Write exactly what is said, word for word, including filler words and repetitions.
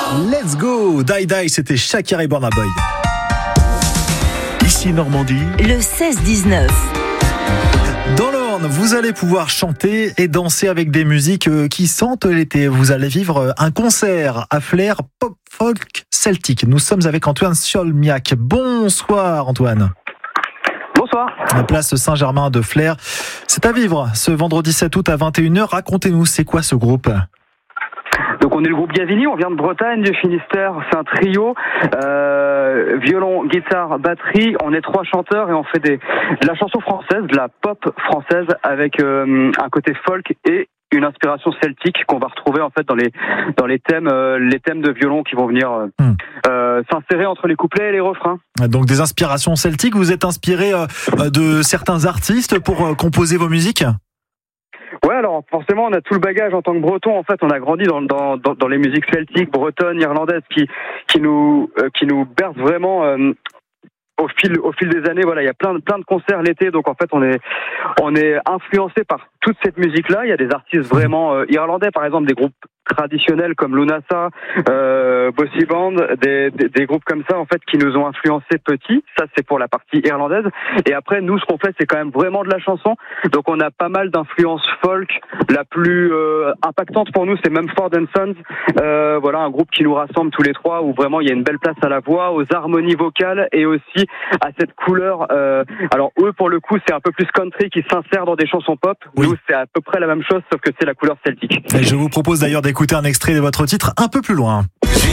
Let's go. Die Die, c'était Shakira et Burna Boy. Ici Normandie, le seize dix-neuf. Dans l'Orne, vous allez pouvoir chanter et danser avec des musiques qui sentent l'été. Vous allez vivre un concert à flair pop folk celtique. Nous sommes avec Antoine Siolmiac. Bonsoir Antoine. Bonsoir. La place Saint-Germain de Flers. C'est à vivre ce vendredi sept août à vingt et une heures. Racontez-nous, c'est quoi ce groupe ? Donc on est le groupe Gavini, on vient de Bretagne, du Finistère, c'est un trio, euh, violon, guitare, batterie, on est trois chanteurs et on fait des, de la chanson française, de la pop française avec euh, un côté folk et une inspiration celtique qu'on va retrouver en fait dans les dans les thèmes euh, les thèmes de violon qui vont venir euh, hmm. euh, s'insérer entre les couplets et les refrains. Donc des inspirations celtiques, vous êtes inspiré euh, de certains artistes pour euh, composer vos musiques ? Ouais, alors forcément on a tout le bagage en tant que breton. En fait, on a grandi dans dans dans, dans les musiques celtiques, bretonnes, irlandaises, qui qui nous euh, qui nous bercent vraiment euh, au fil au fil des années. Voilà, il y a plein de plein de concerts l'été, donc en fait on est on est influencé par toute cette musique-là. Il y a des artistes vraiment euh, irlandais, par exemple des groupes traditionnels comme Lunasa, euh, Bossy Band, des, des, des groupes comme ça en fait qui nous ont influencés petits. Ça c'est pour la partie irlandaise. Et après nous ce qu'on fait c'est quand même vraiment de la chanson. Donc on a pas mal d'influences folk. La plus euh, impactante pour nous c'est Mumford and Sons. Euh, voilà un groupe qui nous rassemble tous les trois où vraiment il y a une belle place à la voix, aux harmonies vocales et aussi à cette couleur. Euh, alors eux pour le coup c'est un peu plus country qui s'insère dans des chansons pop. Oui. Nous c'est à peu près la même chose sauf que c'est la couleur celtique. Et je vous propose d'ailleurs d'écouter un extrait de votre titre un peu plus loin.